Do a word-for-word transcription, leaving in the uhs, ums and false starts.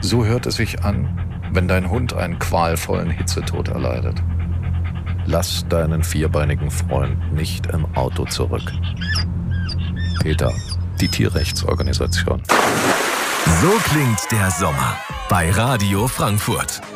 So hört es sich an, wenn dein Hund einen qualvollen Hitzetod erleidet. Lass deinen vierbeinigen Freund nicht im Auto zurück. PETA, die Tierrechtsorganisation. So klingt der Sommer bei Radio Frankfurt.